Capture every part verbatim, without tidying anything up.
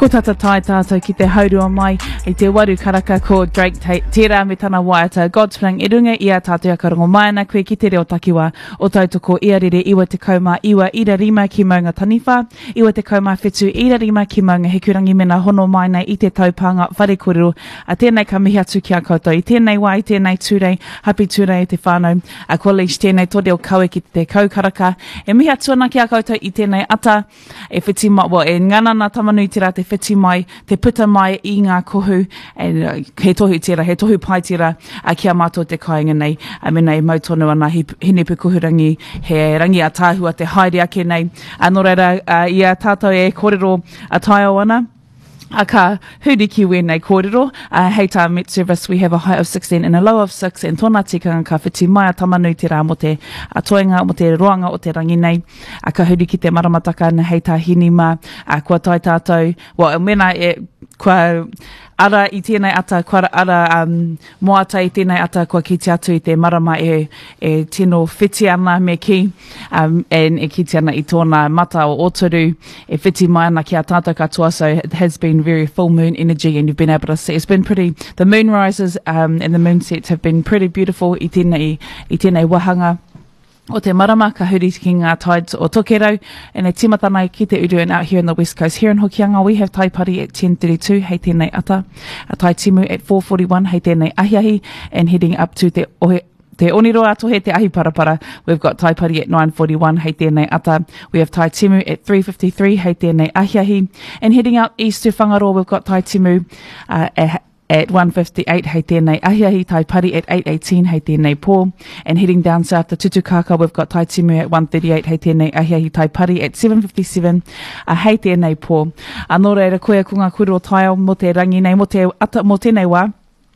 Ko tata tai tātou ki te haurua mai i te waru karaka ko Drake tērā me tana waiata Godspring e runga i a tātou akarongo mai ana koe ki te reo takiwa o tautoko ia rere iwa te kauma iwa ira rima ki maunga taniwha iwa te kauma whetu ira rima ki maunga hekurangi mena hono mai nei i te taupanga whare korero a tēnei ka mihi atu ki a koutou i tēnei wā i tēnei tūrei happy tūrei e te whānau a college tēnei tōreo kaue ki te kaukaraka e mihi atu ana ki a koutou i tēnei ata e whiti ma, well, e nganana tamanui tira te whiti mai, te puta mai i ngā kohu, e uh, he tohu tira, he tohu pai tira, a kia mātou te kāinga nei, a mena e mautonu ana hi, hine pukuhurangi, he rangi a tāhua te haere ake nei, a no reira, uh, i a tātou e kōrero a tai o ana, a ka huri ki wēnei kōrero, uh, hei tā Met Service, we have a height of sixteen and a low of six, and tōna tikanga ka whiti mai a tamanui te rā mo te a toenga, mo te roanga o te rangi nei, a ka huri ki te maramataka na hei tā hinima, a kua tai tātou, well, mena e, kua ara i tēnei ata, kua ara um, moata i tēnei ata, kua kiti atu i te marama e, e tino whiti ana me ki, um, and e kiti ana i tōna mata o oturu, e whiti mai ana ki a tātou katoa, so it has been very full moon energy, and you've been able to see, it's been pretty, the moon rises um, and the moon sets have been pretty beautiful i tēnei, i tēnei wahanga. O te marama, ka huri ki ngā tides o Tokerau, and e timatana ki te uru and out here in the West Coast. Here in Hokianga, we have tai pari at ten thirty-two, hei tēnei ata, a tai timu at four forty-one, hei tēnei ahiahi, and heading up to te ohe, te oniroa atohe te ahi parapara, we've got tai pari at nine forty-one, hei tēnei ata, we have tai timu at three fifty-three, hei tēnei ahiahi, and heading out east to Whangaroa, we've got tai timu uh, at at one fifty-eight, hei tēnei ahiahi, tai pari at eight eighteen, hei tēnei pō, and heading down south to Tutukaka, we've got tai timu at one thirty-eight, hei tēnei ahiahi, tai pari at seven fifty-seven, uh, hei tēnei pō. Anō reira koe ko ngā kuro taio mo te rangi nei, mo te ata, mo tēnei wā,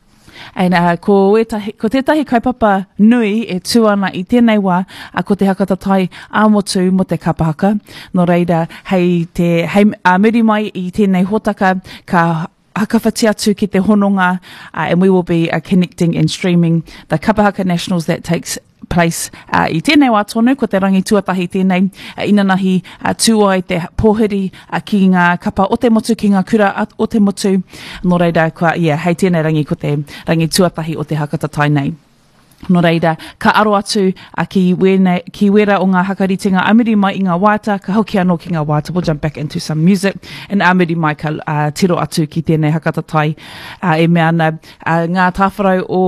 and uh, ko, etahi, ko tētahi kaipapa nui e tuana i tēnei wā, a ko te hakata tai āmotu mo te kapahaka, no reira, hei te, hei uh, muri mai i tēnei hotaka, ka hakawhati atu ki te hononga, uh, and we will be uh, connecting and streaming the Kapahaka Nationals that takes place uh, i tēnei wā tonu, ko te rangi tuatahi tēnei, uh, inanahi uh, tūai te pōhiri uh, ki ngā kapa o te motu, ki ngā kura at, o te motu, no reira, kua, yeah, hei tēnei rangi ko te rangi tuatahi o te hakata tai nei. No reira, ka aro atu a ki, wene, ki wera o ngā hakaritinga amiri mai i ngā wāta, ka hoki anō ki ngā wāta. We'll jump back into some music, and amiri mai ka uh, tiro atu ki tēnei hakata tai. Uh, e mea ana, uh, ngā tāwharau o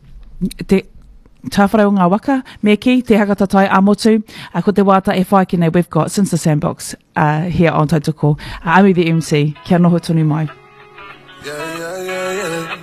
te tāwharau o ngā waka, me ki te hakata tai a motu, uh, ko te wāta e whai ki nei, we've got Since the Sandbox uh, here on Tautoko. Uh, Ami the M C, kia noho tonu mai. Yeah, yeah, yeah, yeah.